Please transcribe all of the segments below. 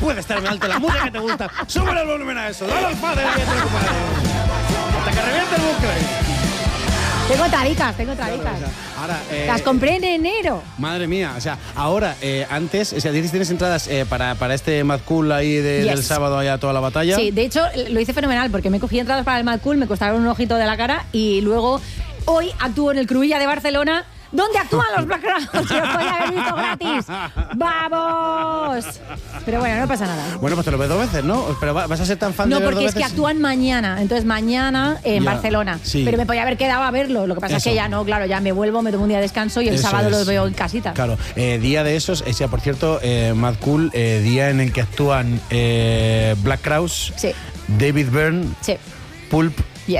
puede estar en alto la música que te gusta. Súbele el volumen a eso. Dale al padre. Hasta que reviente el bucle. Tengo taricas. Ahora, las compré en enero. Madre mía, o sea, ahora, antes, o sea, tienes entradas para este Mad Cool ahí del sábado allá toda la batalla. Sí, de hecho, lo hice fenomenal porque me cogí entradas para el Mad Cool, me costaron un ojito de la cara y luego hoy actúo en el Cruïlla de Barcelona. ¿Dónde actúan los Black Crowes? Que os podía haber visto gratis. ¡Vamos! Pero bueno, no pasa nada. Bueno, pues te lo ves 2 veces, ¿no? Pero vas a ser tan fan de No, ver 2 porque veces. es que actúan mañana. Entonces mañana en Barcelona. Sí. Pero me podía haber quedado a verlo. Lo que pasa es que ya no, claro, ya me vuelvo, me tomo un día de descanso y el sábado los veo en casita. Claro, día de esos, por cierto, Mad Cool, día en el que actúan Black Crowes, sí. David Byrne, sí. Pulp, yes.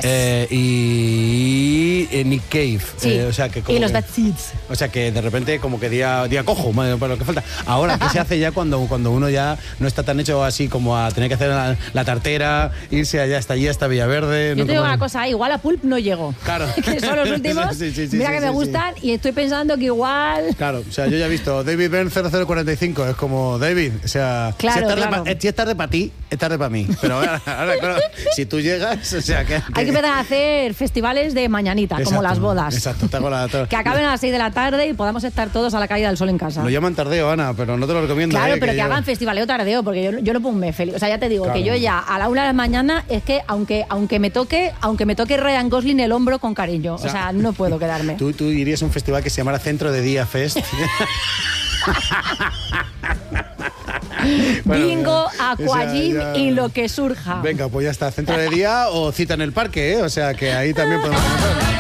y Nick Cave. Sí. O sea, que como y los que, Bad Seeds. O sea que de repente como que día cojo, para lo que falta. Ahora, ¿qué se hace ya cuando uno ya no está tan hecho así como a tener que hacer la tartera, irse allá hasta allí, hasta Villaverde? Yo te digo una cosa, igual a Pulp no llego. Claro. Que son los últimos. Sí, mira que me gustan y estoy pensando que igual... Claro, o sea, yo ya he visto David Byrne 0045, es como David, o sea, claro, si es tarde para ti, es tarde para mí. Pero ahora, claro, si tú llegas, o sea, que hay que empezar a hacer festivales de mañanita, exacto, como las bodas. Exacto, que acaben a las 6 de la tarde y podamos estar todos a la caída del sol en casa. Lo llaman tardeo, Ana, pero no te lo recomiendo. Claro, pero que hagan festivaleo tardeo, porque yo no puedo un mes feliz. O sea, ya te digo, claro, que yo ya a la 1 de la mañana es que aunque me toque Ryan Gosling el hombro con cariño, o sea no puedo quedarme. Tú irías a un festival que se llamara Centro de Día Fest. Bingo, aquagym y lo que surja. Venga, pues ya está, centro de día o cita en el parque, ¿eh? O sea que ahí también podemos conocer.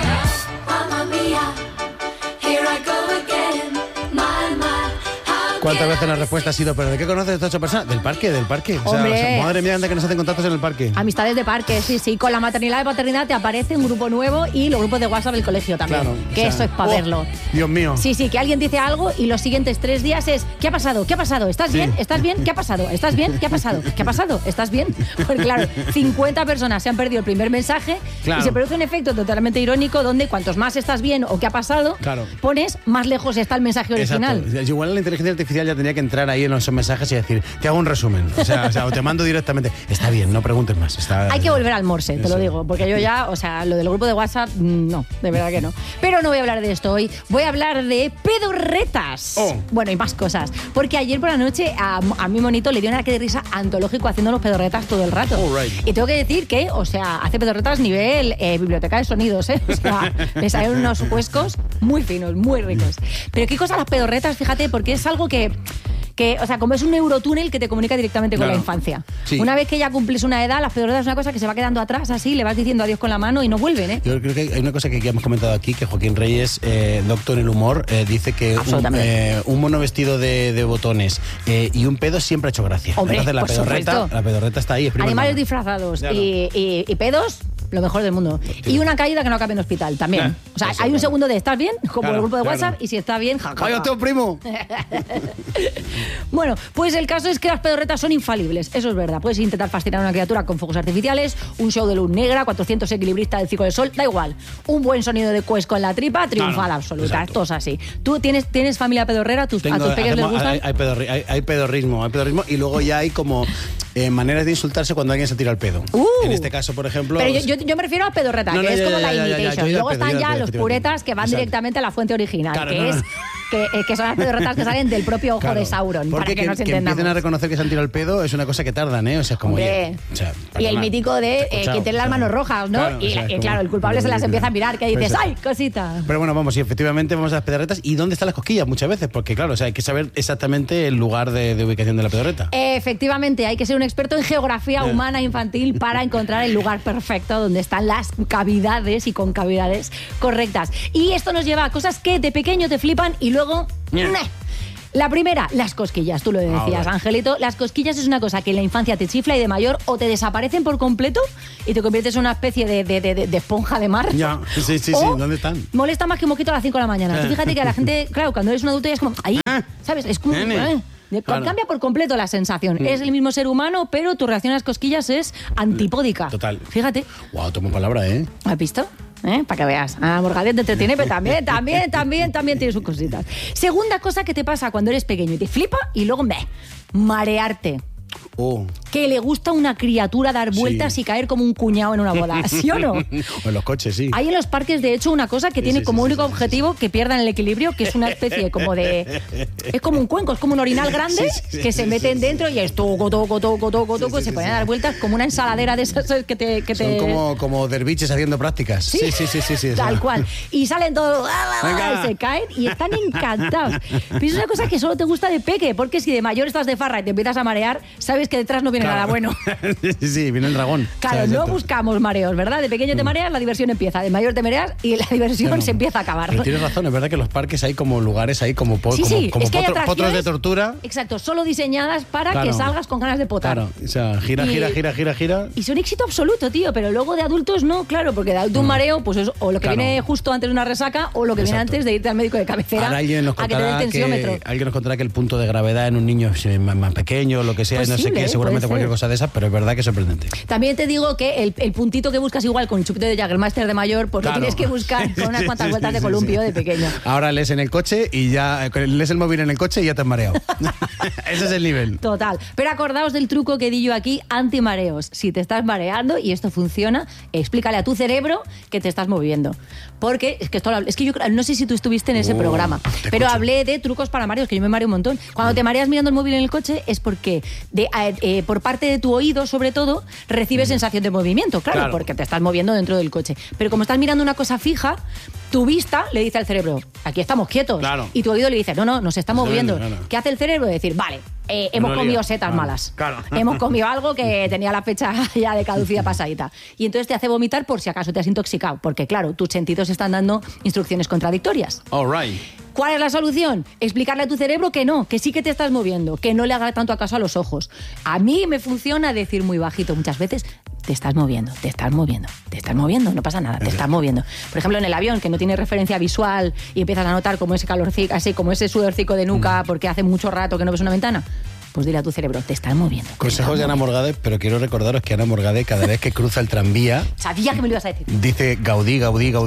¿Cuántas veces la respuesta ha sido, pero de qué conoces a estas 8 personas? Del parque. O sea, madre mía, anda que nos hacen contactos en el parque. Amistades de parque, sí. Con la maternidad y paternidad te aparece un grupo nuevo y los grupos de WhatsApp del colegio también. Claro, que eso es para verlo. Dios mío. Sí, que alguien dice algo y los siguientes 3 días es ¿qué ha pasado? ¿Estás bien? ¿Estás bien? ¿Qué ha pasado? ¿Estás bien? ¿Qué ha pasado? ¿Qué ha pasado? ¿Estás bien? Porque claro, 50 personas se han perdido el primer mensaje y se produce un efecto totalmente irónico donde cuantos más estás bien o qué ha pasado, pones más lejos está el mensaje original. Exacto. Igual la inteligencia artificial ya tendría que entrar ahí en esos mensajes y decir, te hago un resumen. O sea, o te mando directamente. Está bien, no preguntes más. Hay que volver al Morse, te lo digo, porque yo ya, o sea, lo del grupo de WhatsApp, no, de verdad que no. Pero no voy a hablar de esto hoy, voy a hablar de pedorretas. Bueno, y más cosas. Porque ayer por la noche a mi monito le dio un ataque de risa antológico haciendo los pedorretas todo el rato. Y tengo que decir que, o sea, hace pedorretas nivel biblioteca de sonidos, ¿eh? O sea, le salen unos huescos muy finos, muy ricos. Pero qué cosa las pedorretas, fíjate, porque es algo que, o sea, como es un neurotúnel que te comunica directamente con la infancia. Sí. Una vez que ya cumplís una edad, las pedorretas es una cosa que se va quedando atrás, así, le vas diciendo adiós con la mano y no vuelven, ¿eh? Yo creo que hay una cosa que ya hemos comentado aquí, que Joaquín Reyes, doctor en el humor, dice que un mono vestido de botones y un pedo siempre ha hecho gracia. Hombre, entonces la pedorreta está ahí. Animales disfrazados y pedos, lo mejor del mundo. Tío. Y una caída que no cabe en hospital, también. O sea, hay un segundo de ¿estás bien? Como el grupo de WhatsApp, y si está bien, jajaja. ¡Vaya tío, primo! Bueno, pues el caso es que las pedorretas son infalibles, eso es verdad. Puedes intentar fascinar a una criatura con fuegos artificiales, un show de luz negra, 400 equilibristas del Circo del Sol, da igual. Un buen sonido de cuesco en la tripa, triunfal absoluta. Esto es así. ¿Tú tienes familia pedorrera? ¿A tus peques les gustan? Hay pedorrismo, y luego ya hay como maneras de insultarse cuando alguien se tira el pedo. En este caso, por ejemplo... Pero yo me refiero a pedorreta, que es como la imitation. Luego están ya los puretas que van directamente a la fuente original, que son las pedorretas que salen del propio ojo de Sauron. Porque para que nos entendamos. Empiecen a reconocer que se han tirado el pedo es una cosa que tardan, ¿eh? O sea, es como... y el mítico de quien tiene las manos rojas, ¿no? Claro, el culpable se las empieza a mirar, que dices, ¡ay, cosita! Pero bueno, vamos, y efectivamente vamos a las pedorretas. ¿Y dónde están las cosquillas? Muchas veces, porque claro, o sea, hay que saber exactamente el lugar de ubicación de la pedorreta. Efectivamente, hay que ser un experto en geografía humana infantil para encontrar el lugar perfecto donde están las cavidades y concavidades correctas. Y esto nos lleva a cosas que de pequeño te flipan y luego... La primera, las cosquillas, tú lo decías, Angelito. Las cosquillas es una cosa que en la infancia te chifla y de mayor o te desaparecen por completo y te conviertes en una especie de esponja de mar. Ya, sí, ¿dónde están? Molesta más que un mosquito a las 5 de la mañana. Tú fíjate que a la gente, claro, cuando eres un adulto ya es como, ahí, ¿sabes? Es como... Cambia por completo la sensación. Es el mismo ser humano, pero tu reacción a las cosquillas es antipódica. Total. Fíjate. Wow, tomo palabra, ¿eh? ¿Has visto? Para que veas. Morgadía te entretiene, pero también tiene sus cositas. Segunda cosa que te pasa cuando eres pequeño y te flipa y luego marearte. Que le gusta una criatura dar vueltas y caer como un cuñado en una bola, ¿sí o no? O en los coches, sí. Hay en los parques, de hecho, una cosa que tiene como único objetivo que pierdan el equilibrio, que es una especie como de... Es como un cuenco, es como un orinal grande que se meten dentro y es toco, se ponen a dar vueltas como una ensaladera de esas que te... Son como derviches haciendo prácticas. Sí. Tal cual. Y salen todos, se caen y están encantados. Pero es una cosa que solo te gusta de peque, porque si de mayor estás de farra y te empiezas a marear, sabes que detrás no viene nada bueno. Sí, viene el dragón. Claro, no buscamos mareos, ¿verdad? De pequeño te mareas, la diversión empieza. De mayor te mareas y la diversión se empieza a acabar. Pero tienes razón, es verdad que en los parques hay como lugares ahí como es que potros de tortura. Exacto, solo diseñadas para que salgas con ganas de potar. Claro, o sea, gira. Y son éxito absoluto, tío, pero luego de adultos no, claro, porque de adulto un mareo, pues es o lo que viene justo antes de una resaca o lo que viene antes de irte al médico de cabecera. Ahora alguien nos contará que el punto de gravedad en un niño es más pequeño, lo que sea, no sé qué, seguramente cualquier cosa de esa, pero es verdad que es sorprendente. También te digo que el puntito que buscas igual con el chupete de Jägermeister de mayor, pues lo tienes que buscar con unas cuantas vueltas de columpio de pequeño. Ahora lees en el coche y ya lees el móvil en el coche y ya te has mareado. Ese es el nivel. Total. Pero acordaos del truco que di yo aquí, antimareos. Si te estás mareando y esto funciona, explícale a tu cerebro que te estás moviendo. Porque es que yo no sé si tú estuviste en ese programa, pero hablé de trucos para mareos, que yo me mareo un montón. Cuando te mareas mirando el móvil en el coche es porque por parte de tu oído, sobre todo, recibes sensación de movimiento, claro, porque te estás moviendo dentro del coche. Pero como estás mirando una cosa fija, tu vista le dice al cerebro, aquí estamos quietos. Claro. Y tu oído le dice, no, nos está moviendo. Claro. ¿Qué hace el cerebro? Decir, vale, hemos comido setas malas. Claro. Hemos comido algo que tenía la fecha ya de caducidad pasadita. Y entonces te hace vomitar por si acaso te has intoxicado. Porque claro, tus sentidos están dando instrucciones contradictorias. All right. ¿Cuál es la solución? Explicarle a tu cerebro que no, que sí que te estás moviendo, que no le haga tanto caso a los ojos. A mí me funciona decir muy bajito muchas veces, te estás moviendo, no pasa nada, te estás moviendo. Por ejemplo, en el avión, que no tiene referencia visual y empiezas a notar como ese calorcico, así como ese sudorcico de nuca porque hace mucho rato que no ves una ventana, pues dile a tu cerebro, te estás moviendo. Consejos de Ana Morgade, pero quiero recordaros que Ana Morgade, cada vez que cruza el tranvía... Sabía que me lo ibas a decir. Dice Gaudí.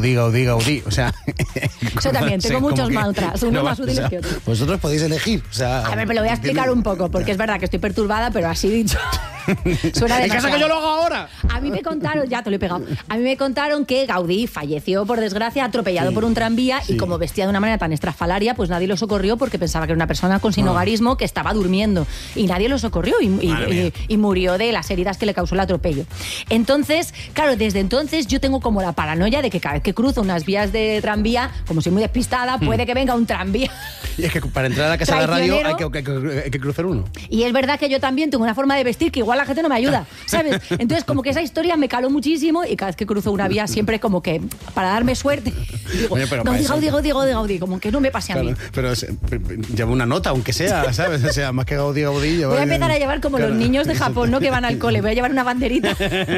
O sea... Yo también, tengo muchos mantras, uno más útiles que otro. Vosotros podéis elegir. O sea, a ver, me lo voy a explicar un poco, porque es verdad que estoy perturbada, pero así dicho... Suena demasiado. ¿En casa que yo lo hago ahora? A mí me contaron, ya te lo he pegado, a mí me contaron que Gaudí falleció, por desgracia, atropellado por un tranvía y como vestía de una manera tan estrafalaria, pues nadie lo socorrió porque pensaba que era una persona con sinogarismo que estaba durmiendo y nadie lo socorrió y murió de las heridas que le causó el atropello. Entonces, claro, desde entonces yo tengo como la paranoia de que cada vez que cruzo unas vías de tranvía, como soy muy despistada, puede que venga un tranvía. Y es que para entrar a la casa de radio hay que cruzar uno. Y es verdad que yo también tengo una forma de vestir que igual la gente no me ayuda, ¿sabes? Entonces como que esa historia me caló muchísimo y cada vez que cruzo una vía siempre como que para darme suerte digo, Gaudí, como que no me pase a mí. Pero lleva una nota, aunque sea, ¿sabes? O sea, más que Gaudí. Voy a empezar a llevar como los niños de Japón, ¿no? Que van al cole. Voy a llevar una banderita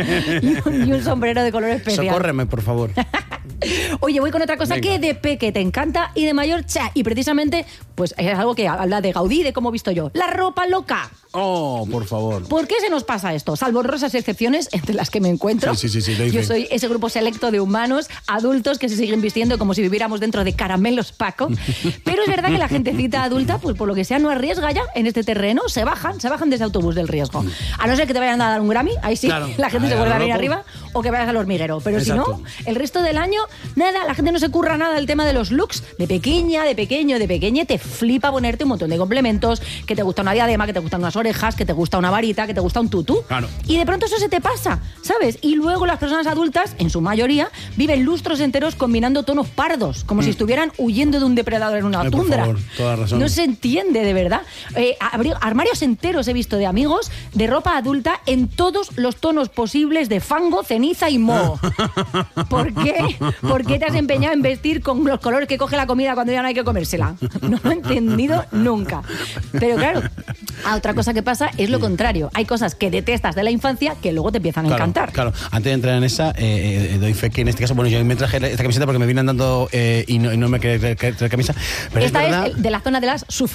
y un sombrero de color especial. Socórreme, por favor. Oye, voy con otra cosa que de peque te encanta y de mayor, y precisamente, pues es algo que habla de Gaudí, de cómo he visto yo. La ropa loca. Oh, por favor. ¿Por qué se nos pasa esto? Salvo honrosas excepciones entre las que me encuentro. Sí, yo soy ese grupo selecto de humanos, adultos, que se siguen vistiendo como si viviéramos dentro de Caramelos Paco. Pero es verdad que la gentecita adulta, pues por lo que sea, no arriesga ya en este terreno. Se bajan de ese autobús del riesgo. A no ser que te vayan a dar un Grammy, ahí sí, claro, la gente se vuelve a venir arriba, o que vayas al hormiguero. Pero exacto. Si no, el resto del año, nada, la gente no se curra nada el tema de los looks. De pequeña, de pequeño, te flipa ponerte un montón de complementos, que te gusta una diadema, que te gustan unas orejas, que te gusta una varita, que te gusta un tutú. Claro. Y de pronto eso se te pasa, ¿sabes? Y luego las personas adultas, en su mayoría, viven lustros enteros combinando tonos pardos, como si estuvieran huyendo de un depredador en una tundra. Por favor, toda razón. No se entiende, de verdad. Armarios enteros he visto de amigos de ropa adulta en todos los tonos posibles de fango, ceniza y moho. ¿Por qué? ¿Por qué te has empeñado en vestir con los colores que coge la comida cuando ya no hay que comérsela? No lo he entendido nunca. Pero claro, otra cosa que pasa es lo contrario. Hay cosas que detestas de la infancia que luego te empiezan a encantar. Claro, antes de entrar en esa, doy fe que en este caso, bueno, yo me traje esta camiseta porque me vine andando y no me quería traer camisa. Pero esta es de la zona de las